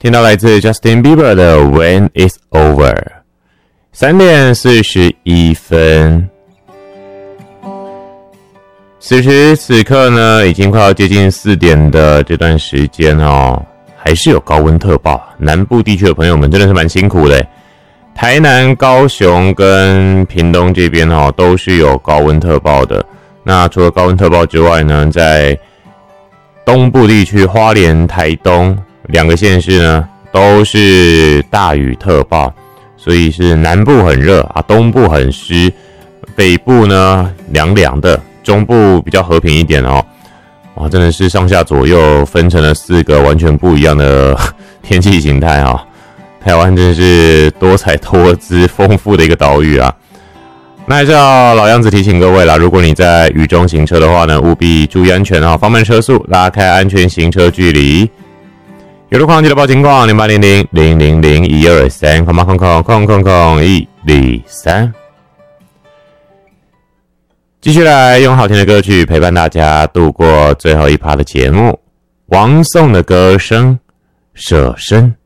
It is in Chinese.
听到来自 Justin Bieber 的 When It's Over。 3点41分。此时此刻呢，已经快要接近4点的这段时间哦，还是有高温特报。南部地区的朋友们真的是蛮辛苦的。台南、高雄跟屏东这边哦，都是有高温特报的。那除了高温特报之外呢，在东部地区，花莲、台东2个县市呢，都是大雨特报，所以是南部很热啊，东部很湿，北部呢凉凉的，中部比较和平一点哦。哇，真的是上下左右分成了4个完全不一样的天气形态啊！台湾真的是多彩多姿、丰富的一个岛屿啊。那还是要老样子提醒各位啦，如果你在雨中行车的话呢，务必注意安全哦，放慢车速，拉开安全行车距离。有路况记得报警况0800-000-123，空123。继续来用好听的歌曲陪伴大家度过最后一趴的节目。王颂的歌声，舍身。